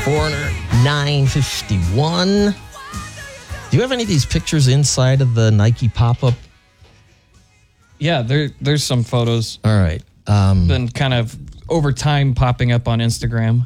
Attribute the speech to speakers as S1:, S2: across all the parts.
S1: Foreigner 951. Do you have any of these pictures inside of the Nike pop-up?
S2: Yeah, there's some photos.
S1: All right.
S2: Been kind of over time popping up on Instagram.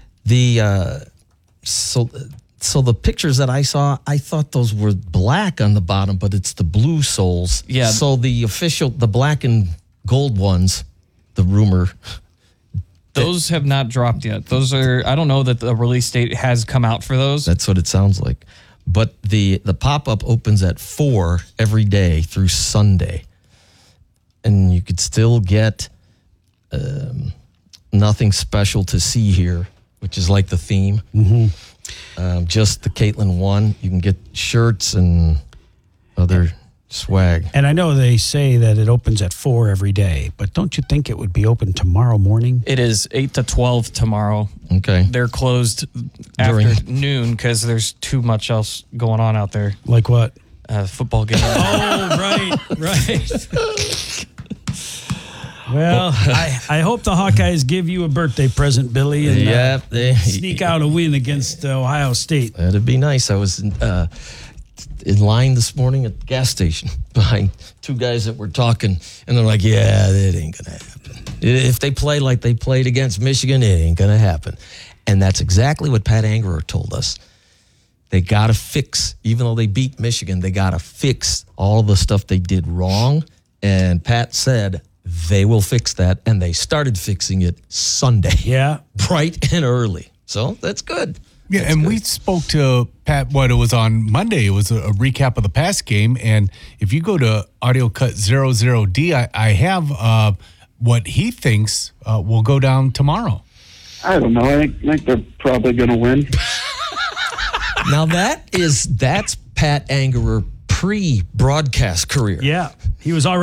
S1: So the pictures that I saw, I thought those were black on the bottom, but it's the blue soles.
S2: Yeah.
S1: So the black and gold ones, the rumor.
S2: Those have not dropped yet. Those are, I don't know that the release date has come out for those.
S1: That's what it sounds like. But the pop-up opens at 4 every day through Sunday. And you could still get nothing special to see here, which is like the theme.
S3: Mm-hmm.
S1: Just the Caitlin one. You can get shirts and other swag.
S3: And I know they say that it opens at 4 every day, but don't you think it would be open tomorrow morning?
S2: It is 8 to 12 tomorrow.
S1: Okay.
S2: They're closed after noon because there's too much else going on out there.
S3: Like what?
S2: Football game.
S3: Oh, right. Well, I hope the Hawkeyes give you a birthday present, Billy, and sneak out a win against Ohio State.
S1: That'd be nice. I was in line this morning at the gas station behind two guys that were talking, and they're like, yeah, it ain't going to happen. If they play like they played against Michigan, it ain't going to happen. And that's exactly what Pat Angerer told us. They got to fix, even though they beat Michigan, they got to fix all the stuff they did wrong. And Pat said they will fix that, and they started fixing it Sunday.
S3: Yeah.
S1: Bright and early. So that's good.
S4: Yeah,
S1: that's
S4: and
S1: good.
S4: we spoke to Pat, it was on Monday. It was a recap of the past game. And if you go to Audio Cut 00D, I have what he thinks will go down tomorrow.
S5: I don't know. I think they're probably going to win.
S1: Now that's Pat Angerer pre-broadcast career.
S3: Yeah. He was already